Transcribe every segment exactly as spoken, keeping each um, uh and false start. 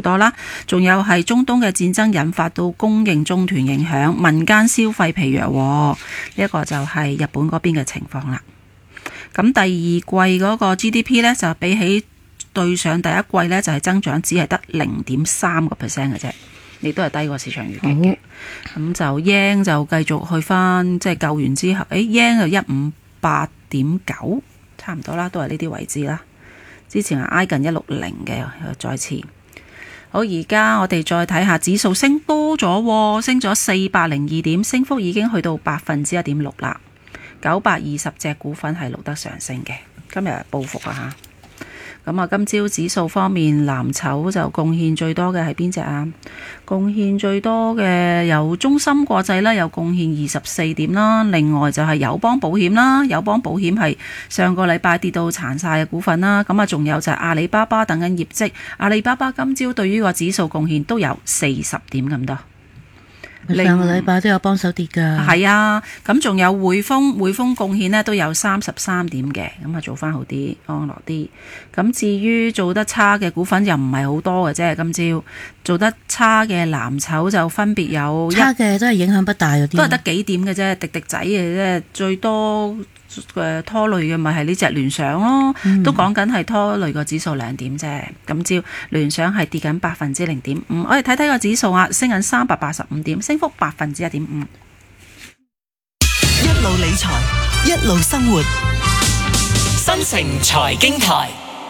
多啦。仲有係中東嘅戰爭引發到供應中斷影響，民間消費疲弱，呢、這、一個就係日本嗰邊嘅情況啦。咁第二季嗰個 G D P 呢，就比起對上第一季呢，就係增長只係得零點三個 percent 嘅啫。亦都係低過市場預期嘅，咁、嗯、就 yen 就繼續去翻，即係救完之後，誒 yen 就一五八點九，差唔多啦，都係呢啲位置啦。之前係挨近一六零嘅，再次。好，而家我哋再睇下指數升多咗，升咗四百零二點，升幅已經去到百分之一點六啦。九百二十隻股份係錄得上升嘅，今日報復啊嚇。咁啊，今朝指數方面，藍籌就貢獻最多嘅係邊隻啊？貢獻最多嘅有中芯國際啦，有貢獻二十四點啦。另外就係友邦保險啦，友邦保險係上個禮拜跌到殘晒嘅股份啦。咁啊，仲有就係阿里巴巴等緊業績，阿里巴巴今朝對於個指數貢獻都有四十點咁多。 上個禮拜都有幫手跌㗎， 係啊，咁仲有匯豐，匯豐貢獻呢都有三十三點嘅，咁啊做翻好啲，安樂啲。咁至於做得差嘅股份又唔係好多嘅啫，今朝做得差嘅藍籌就分別有差嘅都係影響不大嗰啲， 都係得幾點嘅啫，滴滴仔嘅啫，最多嘅拖累嘅咪係呢隻聯想咯，嗯、都講緊係拖累個指數兩點啫。今朝聯想係跌緊百分之零點五，我哋睇睇個指數啊，升緊三百八十五點，升幅百分之一點五。 一路理財，一路生活，新城財經台。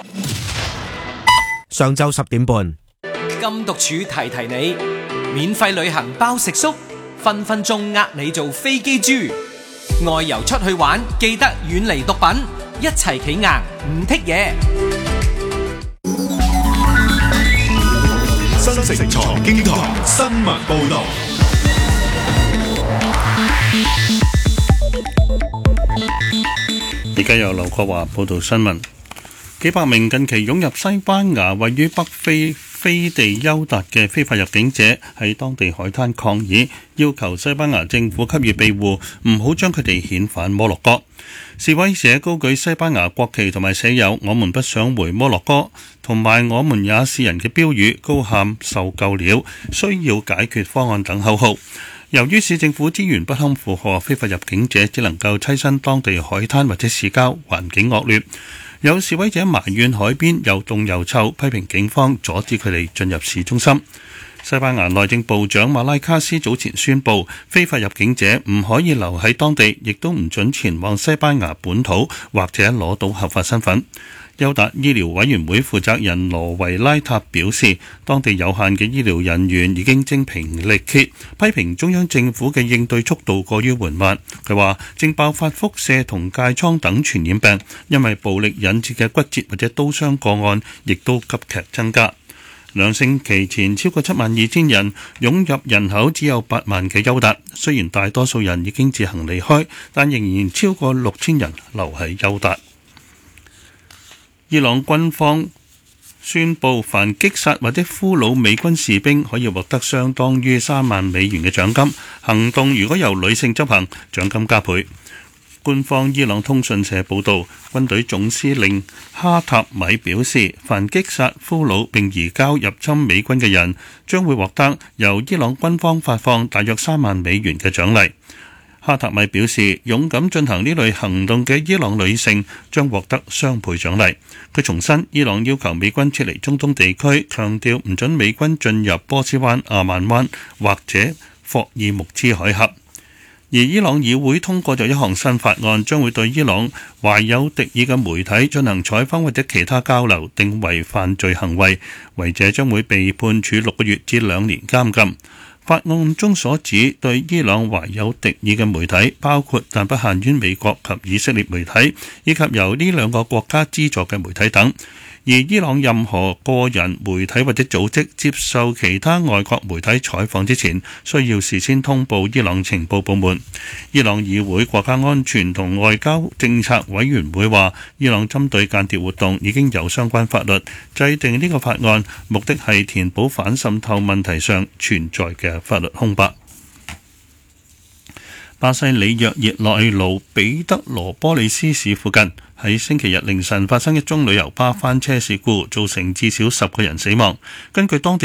上晝十點半， 禁毒處提提你，免費旅行包食宿，分分鐘呃你做飛機豬。外遊出去玩，記得遠離毒品，一齊企硬唔剔嘢。 新城財經台新聞報道。 而家由劉國華報道新聞。幾百名近期湧入西班牙位於北非飛地丘達嘅非法入境者喺當地海灘抗議，要求西班牙政府給予庇護，唔好將佢哋遣返摩洛哥。示威者高舉西班牙國旗同埋寫有我們不想回摩洛哥同埋我們也是人嘅標語，高喊受夠了，需要解決方案等口號。由於市政府資源不堪負荷，非法入境者只能夠棲身當地海灘或者市郊，環境惡劣。有示威者埋怨海邊又凍又臭，批評警方阻止佢哋進入市中心。西班牙內政部長馬拉卡斯早前宣布，非法入境者唔可以留喺當地，亦都唔准前往西班牙本土或者攞到合法身份。丘達醫療委員會負責人羅維拉塔表示，當地有限嘅醫療人員已經精疲力竭，批評中央政府嘅應對速度過於緩慢。佢話正爆發輻射同疥瘡等傳染病，因為暴力引致嘅骨折或者刀傷個案亦都急劇增加。兩星期前，超過七萬二千人湧入人口只有八萬嘅丘達，雖然大多數人已經自行離開，但仍然超過六千人留喺丘達。伊朗軍方宣布，凡擊殺或者俘虜美軍士兵可以獲得相當於三萬美元嘅獎金，行動如果由女性執行，獎金加倍。官方伊朗通訊社報導，軍隊總司令哈塔米表示，凡擊殺俘虜並移交入侵美軍嘅人，將會獲得由伊朗軍方發放大約三萬美元嘅獎勵。哈塔米表示，勇敢進行呢類行動嘅伊朗女性將獲得雙倍獎勵。佢重申，伊朗要求美軍撤離中東地區，強調唔准美軍進入波斯灣、阿曼灣或者霍爾木茲海峽。而伊朗議會通過咗一項新法案，將會對伊朗懷有敵意嘅媒體進行採訪或者其他交流，定為犯罪行為，違者將會被判處六個月至兩年監禁。法案中所指對伊朗懷有敵意嘅媒體，包括但不限於美國及以色列媒體，以及由呢兩個國家資助嘅媒體等。而伊朗任何個人、媒體或者組織接受其他外國媒體採訪之前，需要事先通報伊朗情報部門。伊朗議會國家安全同外交政策委員會話，伊朗針對間諜活動已經有相關法律，制定呢個法案目的係填補反滲透問題上存在嘅法律空白。巴西里約熱內盧彼得羅波利斯市附近，喺星期日凌晨發生一宗旅遊巴翻車事故，造成至少十個人死亡。根據當地